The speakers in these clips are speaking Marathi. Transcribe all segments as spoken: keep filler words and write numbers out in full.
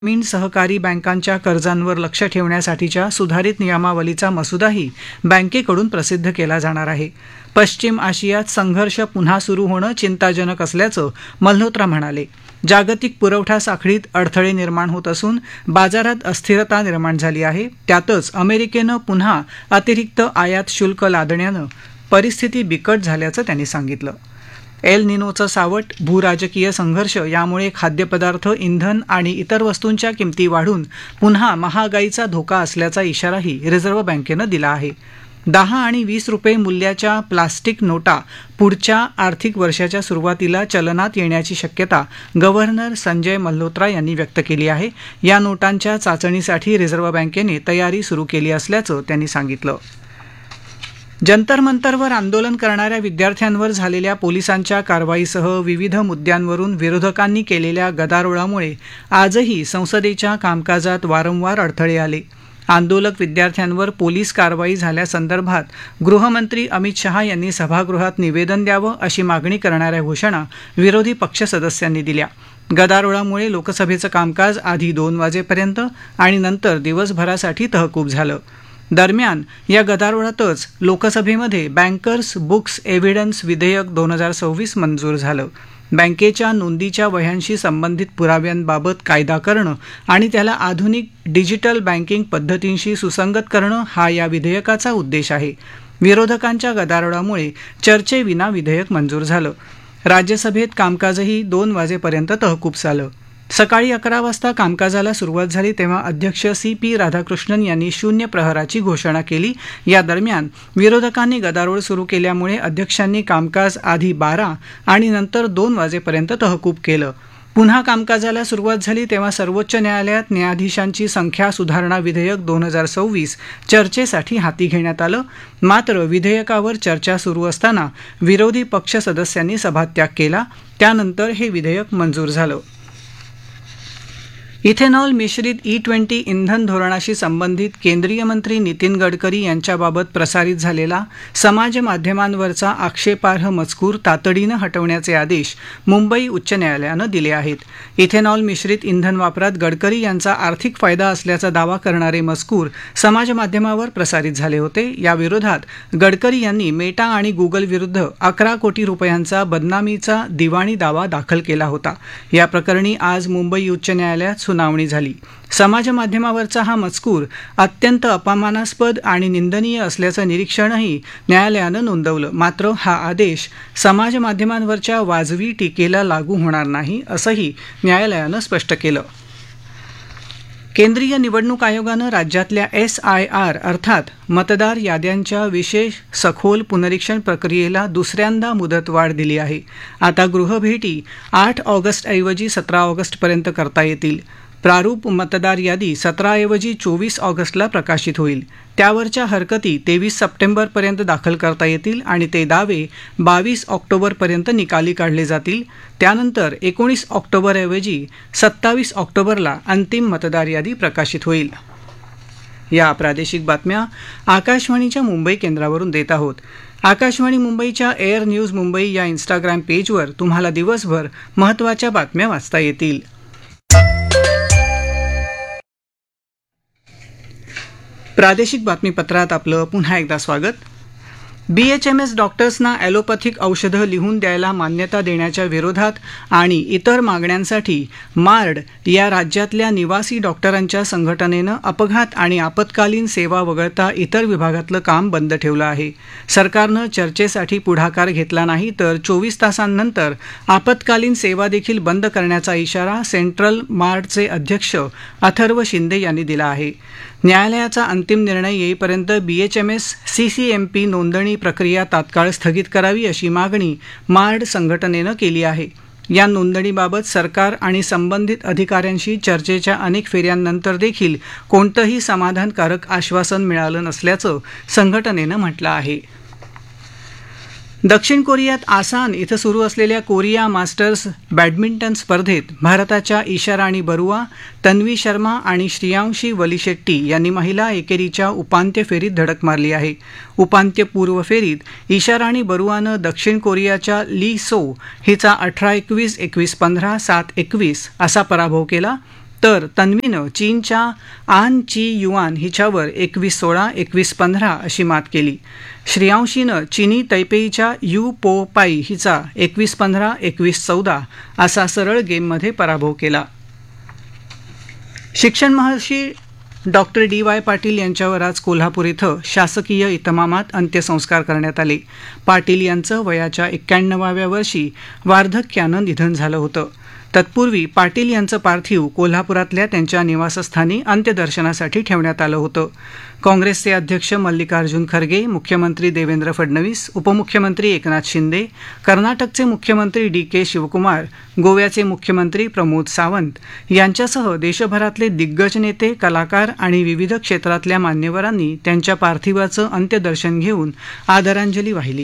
ग्रामीण सहकारी बँकांच्या कर्जांवर लक्ष ठेवण्यासाठीच्या सुधारित नियमावलीचा मसुदाही बँकेकडून प्रसिद्ध केला जाणार आहे. पश्चिम आशियात संघर्ष पुन्हा सुरू होणं चिंताजनक असल्याचं मल्होत्रा म्हणाले. जागतिक पुरवठा साखळीत अडथळे निर्माण होत असून बाजारात अस्थिरता निर्माण झाली आहे. त्यातच अमेरिकेनं पुन्हा अतिरिक्त आयात शुल्क लादण्यानं परिस्थिती बिकट झाल्याचं त्यांनी सांगितलं. एल निनोचं सावट, भूराजकीय संघर्ष यामुळे खाद्यपदार्थ, इंधन आणि इतर वस्तूंच्या किमती वाढून पुन्हा महागाईचा धोका असल्याचा इशाराही रिझर्व्ह बँकेनं दिला आहे. दहा आणि वीस रुपये मूल्याच्या प्लास्टिक नोटा पुढच्या आर्थिक वर्षाच्या सुरुवातीला चलनात येण्याची शक्यता गव्हर्नर संजय मल्होत्रा यांनी व्यक्त केली आहे. या नोटांच्या चाचणीसाठी रिझर्व्ह बँकेने तयारी सुरू केली असल्याचं त्यांनी सांगितलं. जंतर मंतरवर आंदोलन करणाऱ्या विद्यार्थ्यांवर झालेल्या पोलिसांच्या कारवाईसह विविध मुद्द्यांवरून विरोधकांनी केलेल्या गदारोळामुळे आजही संसदेच्या कामकाजात वारंवार अडथळे आले. आंदोलक विद्यार्थ्यांवर पोलीस कारवाई झाल्यासंदर्भात गृहमंत्री अमित शहा यांनी सभागृहात निवेदन द्यावं अशी मागणी करणाऱ्या घोषणा विरोधी पक्ष सदस्यांनी दिल्या. गदारोळामुळे लोकसभेचं कामकाज आधी दोन वाजेपर्यंत आणि नंतर दिवसभरासाठी तहकूब झालं. दरम्यान या गदारोळातच लोकसभेमध्ये बँकर्स बुक्स एव्हिडन्स विधेयक दोन हजार सव्वीस मंजूर झालं. बँकेच्या नोंदीच्या वह्यांशी संबंधित पुराव्यांबाबत कायदा करणं आणि त्याला आधुनिक डिजिटल बँकिंग पद्धतींशी सुसंगत करणं हा या विधेयकाचा उद्देश आहे. विरोधकांच्या गदारोळामुळे चर्चेविना विधेयक मंजूर झालं. राज्यसभेत कामकाजही दोन वाजेपर्यंत तहकूब झालं. सकाळी अकरा वाजता कामकाजाला सुरुवात झाली तेव्हा अध्यक्ष सी पी राधाकृष्णन यांनी शून्य प्रहराची घोषणा केली. या दरम्यान विरोधकांनी गदारोळ सुरू केल्यामुळे अध्यक्षांनी कामकाज आधी बारा आणि नंतर दोन वाजेपर्यंत तहकूब केलं. पुन्हा कामकाजाला सुरुवात झाली तेव्हा सर्वोच्च न्यायालयात न्यायाधीशांची संख्या सुधारणा विधेयक दोन हजार सव्वीस चर्चेसाठी हाती घेण्यात आलं. मात्र विधेयकावर चर्चा सुरू असताना विरोधी पक्ष सदस्यांनी सभात्याग केला. त्यानंतर हे विधेयक मंजूर झालं. इथेनॉल मिश्रित ई ट्वेंटी इंधन धोरणाशी संबंधित केंद्रीय मंत्री नितीन गडकरी यांच्याबाबत प्रसारित झालेला समाज माध्यमांवरचा आक्षेपार्ह मजकूर तातडीनं हटवण्याचे आदेश मुंबई उच्च न्यायालयानं दिले आहेत. इथेनॉल मिश्रित इंधन वापरात गडकरी यांचा आर्थिक फायदा असल्याचा दावा करणारे मजकूर समाज माध्यमावर प्रसारित झाले होते. याविरोधात गडकरी यांनी मेटा आणि गुगल विरुद्ध अकरा कोटी रुपयांचा बदनामीचा दिवाणी दावा दाखल केला होता. या प्रकरणी आज मुंबई उच्च न्यायालयात सुनावणी झाली. समाज माध्यमावरचा हा मजकूर अत्यंत अपमानास्पद आणि निंदनीय असल्याचं निरीक्षणही न्यायालयानं नोंदवलं. मात्र हा आदेश समाज माध्यमांवरच्या वाजवी टीकेला लागू होणार नाही असंही न्यायालयानं स्पष्ट केलं. केंद्रीय निवडणूक आयोगानं राज्यातल्या एस आय आर अर्थात मतदार याद्यांच्या विशेष सखोल पुनरीक्षण प्रक्रियेला दुसऱ्यांदा मुदतवाढ दिली आहे. आता गृहभेटी आठ ऑगस्टऐवजी सतरा ऑगस्टपर्यंत करता येतील. प्रारूप मतदार यादी सतराऐवजी चोवीस ऑगस्टला प्रकाशित होईल. त्यावरच्या हरकती तेवीस सप्टेंबरपर्यंत दाखल करता येतील आणि ते दावे बावीस ऑक्टोबरपर्यंत निकाली काढले जातील. त्यानंतर एकोणीस ऑक्टोबरऐवजी सत्तावीस ऑक्टोबरला अंतिम मतदार यादी प्रकाशित होईल. या प्रादेशिक बातम्या आकाशवाणीच्या मुंबई केंद्रावरून देत आहोत. आकाशवाणी मुंबईच्या एअर न्यूज मुंबई या इंस्टाग्राम पेजवर तुम्हाला दिवसभर महत्त्वाच्या बातम्या वाचता येतील. प्रादेशिक बातमीपत्रात आपलं पुन्हा एकदा स्वागत. बीएचएमएस डॉक्टर्सना ॲलोपॅथिक औषधं लिहून द्यायला मान्यता देण्याच्या विरोधात आणि इतर मागण्यांसाठी मार्ड या राज्यातल्या निवासी डॉक्टरांच्या संघटनेनं अपघात आणि आपत्कालीन सेवा वगळता इतर विभागातलं काम बंद ठेवलं आहे. सरकारनं चर्चेसाठी पुढाकार घेतला नाही तर चोवीस तासांनंतर आपत्कालीन सेवा देखील बंद करण्याचा इशारा सेंट्रल मार्डचे अध्यक्ष अथर्व शिंदे यांनी दिला आहे. न्यायालयाचा अंतिम निर्णय येईपर्यंत बीएचएमएस सीसीएमपी नोंदणी प्रक्रिया तात्काळ स्थगित करावी अशी मागणी मार्ड संघटनेनं केली आहे. या नोंदणीबाबत सरकार आणि संबंधित अधिकाऱ्यांशी चर्चेच्या अनेक फेऱ्यांनंतर देखील कोणतंही समाधानकारक आश्वासन मिळालं नसल्याचं संघटनेनं म्हटलं आहे. दक्षिण कोरियात आसान इथं सुरू असलेल्या कोरिया मास्टर्स बॅडमिंटन स्पर्धेत भारताच्या ईशाराणी बरुआ, तन्वी शर्मा आणि श्रियांशी वलीशेट्टी यांनी महिला एकेरीच्या उपांत्य फेरीत धडक मारली आहे. उपांत्यपूर्व फेरीत ईशाराणी बरुआनं दक्षिण कोरियाच्या ली सो हिचा अठरा एकवीस, एकवीस पंधरा, सात एकवीस असा पराभव केला. तर तन्वीनं चीनच्या आन ची युआन हिच्यावर एकवीस सोळा एकवीस पंधरा अशी मात केली. श्रेयांशीनं चीनी तैपेईच्या यू पो पाई हिचा एकवीस पंधरा एकवीस चौदा असा सरळ गेममध्ये पराभव केला. शिक्षण महर्षी डॉक्टर डी वाय पाटील यांच्यावर आज कोल्हापूर इथं शासकीय इतमामात अंत्यसंस्कार करण्यात आले. पाटील यांचं वयाच्या एक्क्याण्णवाव्या वर्षी वार्धक्यानं निधन झालं होतं. तत्पूर्वी पाटील यांचं पार्थिव कोल्हापुरातल्या त्यांच्या निवासस्थानी अंत्यदर्शनासाठी ठेवण्यात आलं होतं. काँग्रेसचे अध्यक्ष मल्लिकार्जुन खरगे, मुख्यमंत्री देवेंद्र फडणवीस, उपमुख्यमंत्री एकनाथ शिंदे, कर्नाटकचे मुख्यमंत्री डी के शिवकुमार, गोव्याचे मुख्यमंत्री प्रमोद सावंत यांच्यासह देशभरातले दिग्गज नेते, कलाकार आणि विविध क्षेत्रातल्या मान्यवरांनी त्यांच्या पार्थिवाचं अंत्यदर्शन घेऊन आदरांजली वाहिली.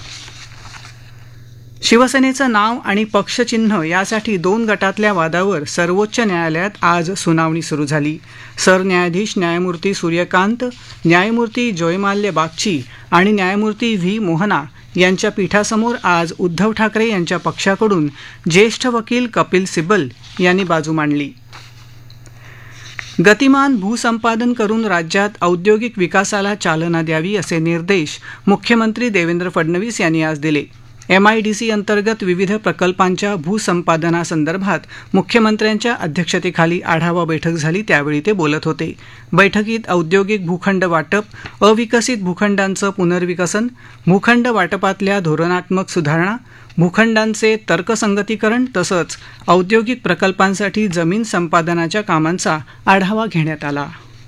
शिवसेनेचं नाव आणि पक्षचिन्ह यासाठी दोन गटातल्या वादावर सर्वोच्च न्यायालयात आज सुनावणी सुरू झाली. सरन्यायाधीश न्यायमूर्ती सूर्यकांत, न्यायमूर्ती जयमाल्य बागची आणि न्यायमूर्ती व्ही मोहना यांच्या पीठासमोर आज उद्धव ठाकरे यांच्या पक्षाकडून ज्येष्ठ वकील कपिल सिब्बल यांनी बाजू मांडली. गतिमान भूसंपादन करून राज्यात औद्योगिक विकासाला चालना द्यावी असे निर्देश मुख्यमंत्री देवेंद्र फडणवीस यांनी आज दिले. एमआयडीसी अंतर्गत विविध प्रकल्पांच्या भूसंपादनासंदर्भात मुख्यमंत्र्यांच्या अध्यक्षतेखाली आढावा बैठक झाली, त्यावेळी ते बोलत होते. बैठकीत औद्योगिक भूखंड वाटप, अविकसित भूखंडांचं पुनर्विकसन, भूखंड वाटपातल्या धोरणात्मक सुधारणा, भूखंडांचे तर्कसंगतीकरण तसंच औद्योगिक प्रकल्पांसाठी जमीन संपादनाच्या कामांचा आढावा घेण्यात आला.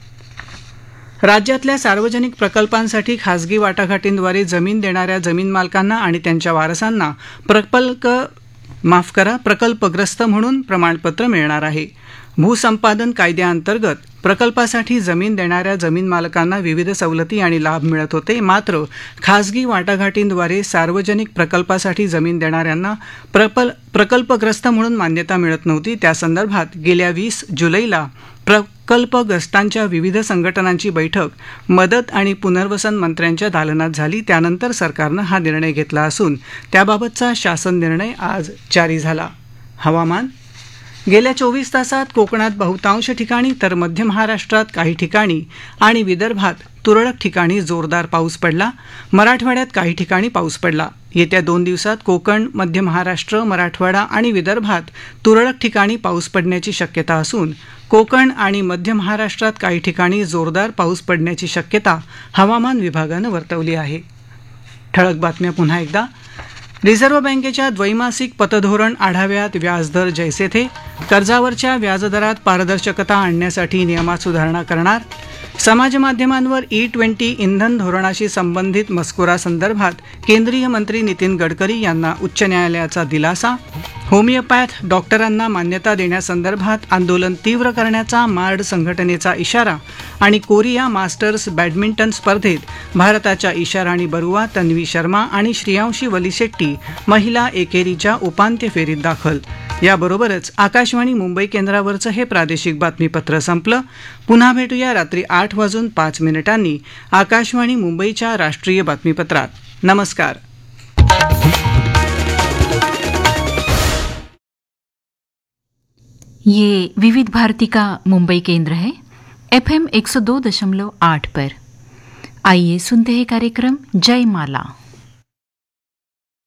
राज्यातल्या सार्वजनिक प्रकल्पांसाठी खासगी वाटाघाटींद्वारे जमीन देणाऱ्या जमीन मालकांना आणि त्यांच्या वारसांना प्रकल्प माफ करा प्रकल्पग्रस्त म्हणून प्रमाणपत्र मिळणार आहे. भूसंपादन कायद्याअंतर्गत प्रकल्पासाठी जमीन देणाऱ्या जमीन मालकांना विविध सवलती आणि लाभ मिळत होते. मात्र खासगी वाटाघाटींद्वारे सार्वजनिक प्रकल्पासाठी जमीन देणाऱ्यांना प्रकल्प प्रकल्पग्रस्त म्हणून मान्यता मिळत नव्हती. त्यासंदर्भात गेल्या वीस जुलैला प्रकल्पग्रस्तांच्या विविध संघटनांची बैठक मदत आणि पुनर्वसन मंत्र्यांच्या दालनात झाली. त्यानंतर सरकारनं हा निर्णय घेतला असून त्याबाबतचा शासन निर्णय आज जारी झाला. हवामान. गेल्या चोवीस तासात कोकणात बहुतांश ठिकाणी तर मध्य महाराष्ट्रात काही ठिकाणी आणि विदर्भात तुरळक ठिकाणी जोरदार पाऊस पडला. मराठवाड्यात काही ठिकाणी पाऊस पडला. येत्या दोन दिवसात कोकण, मध्य महाराष्ट्र, मराठवाडा आणि विदर्भात तुरळक ठिकाणी पाऊस पडण्याची शक्यता असून कोकण आणि मध्य महाराष्ट्रात काही ठिकाणी जोरदार पाऊस पडण्याची शक्यता हवामान विभागानं वर्तवली आहे. ठळक बातम्या पुन्हा एकदा. रिझर्व्ह बँकेच्या द्वैमासिक पतधोरण आढाव्यात व्याजदर जैसे थे. कर्जावरच्या व्याजदरात पारदर्शकता आणण्यासाठी नियमात सुधारणा करणार. समाजमाध्यमांवर ई ट्वेंटी इंधन धोरणाशी संबंधित मजकुरासंदर्भात केंद्रीय मंत्री नितीन गडकरी यांना उच्च न्यायालयाचा दिलासा. होमिओपॅथ डॉक्टरांना मान्यता देण्यासंदर्भात आंदोलन तीव्र करण्याचा मार्ड संघटनेचा इशारा. आणि कोरिया मास्टर्स बॅडमिंटन स्पर्धेत भारताच्या ईशाराणी बरुआ, तन्वी शर्मा आणि श्रेयांशी वलीशेट्टी महिला एकेरीच्या उपांत्य फेरीत दाखल. याबरोबरच आकाशवाणी मुंबई केंद्रावरचं हे प्रादेशिक बातमीपत्र संपलं. पुन्हा भेटूया रात्री आठ वाजून पाच मिनिटांनी आकाशवाणी मुंबईच्या राष्ट्रीय बातमीपत्रात. नमस्कार. ये विविध भारती का मुंबई केंद्र है एफ एम एक सौ दो दशमलव आठ पर. आइए सुनते हैं कार्यक्रम जय माला.